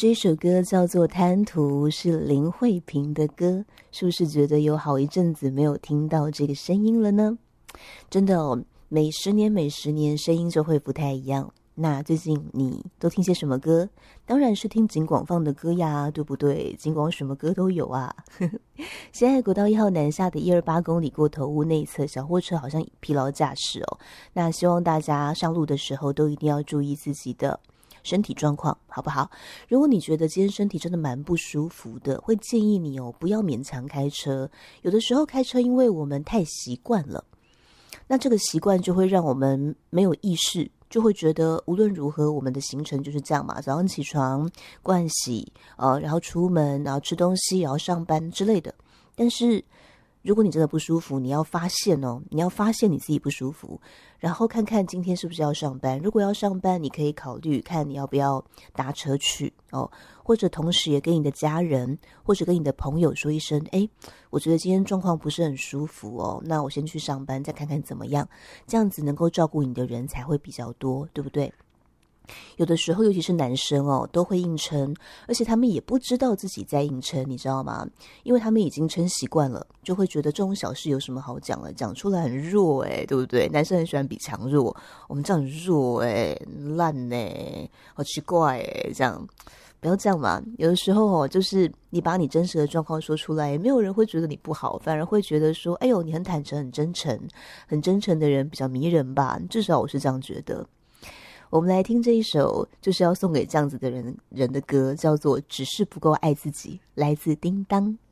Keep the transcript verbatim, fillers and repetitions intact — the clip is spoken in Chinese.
这一首歌叫做《贪图》，是林慧萍的歌，是不是觉得有好一阵子没有听到这个声音了呢？真的哦，每十年每十年声音就会不太一样。那最近你都听些什么歌？当然是听警广放的歌呀，对不对？警广什么歌都有啊。现在国道一号南下的一二八公里过头屋内侧，小货车好像疲劳驾驶哦。那希望大家上路的时候都一定要注意自己的身体状况，好不好？如果你觉得今天身体真的蛮不舒服的，会建议你哦，不要勉强开车。有的时候开车，因为我们太习惯了，那这个习惯就会让我们没有意识，就会觉得无论如何我们的行程就是这样嘛，早上起床盥洗呃，然后出门，然后吃东西，然后上班之类的。但是如果你真的不舒服，你要发现哦，你要发现你自己不舒服，然后看看今天是不是要上班。如果要上班，你可以考虑看你要不要搭车去哦，或者同时也跟你的家人或者跟你的朋友说一声，诶，我觉得今天状况不是很舒服哦，那我先去上班，再看看怎么样。这样子能够照顾你的人才会比较多，对不对？有的时候尤其是男生哦，都会硬撑，而且他们也不知道自己在硬撑，你知道吗？因为他们已经撑习惯了，就会觉得这种小事有什么好讲了，讲出来很弱诶，对不对？男生很喜欢比强弱，我们这样很弱诶，烂诶，好奇怪诶，这样不要这样嘛。有的时候哦，就是你把你真实的状况说出来，也没有人会觉得你不好，反而会觉得说，哎呦，你很坦诚很真诚，很真诚的人比较迷人吧，至少我是这样觉得。我们来听这一首就是要送给这样子的人人的歌，叫做《只是不够爱自己》，来自叮当。